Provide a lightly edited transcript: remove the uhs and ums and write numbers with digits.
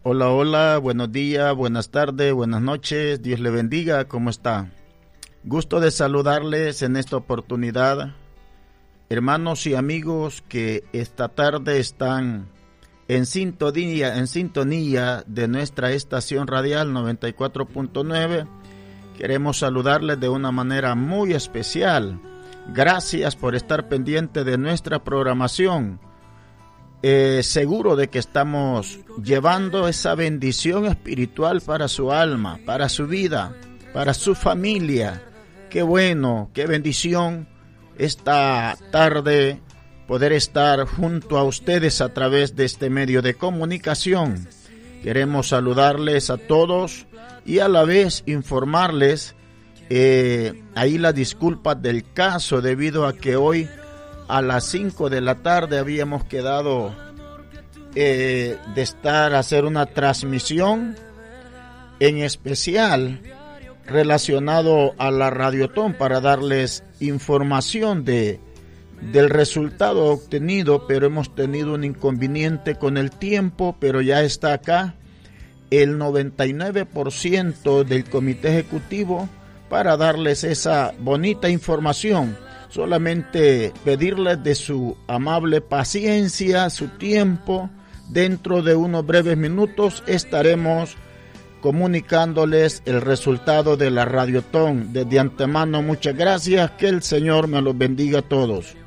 Hola, hola, buenos días, buenas tardes, buenas noches, Dios le bendiga, ¿cómo está? Gusto de saludarles en esta oportunidad, hermanos y amigos que esta tarde están en sintonía de nuestra estación radial 94.9. Queremos saludarles de una manera muy especial. Gracias por estar pendiente de nuestra programación. Seguro de que estamos llevando esa bendición espiritual para su alma, para su vida, para su familia. Qué bueno, qué bendición esta tarde poder estar junto a ustedes a través de este medio de comunicación. Queremos saludarles a todos y a la vez informarles ahí las disculpas del caso, debido a que hoy a las 5 de la tarde habíamos quedado de hacer una transmisión en especial relacionado a la Radiotón para darles información del resultado obtenido, pero hemos tenido un inconveniente con el tiempo, pero ya está acá el 99% del comité ejecutivo para darles esa bonita información. Solamente pedirles de su amable paciencia, su tiempo. Dentro de unos breves minutos estaremos comunicándoles el resultado de la Radiotón. Desde antemano, muchas gracias. Que el Señor me los bendiga a todos.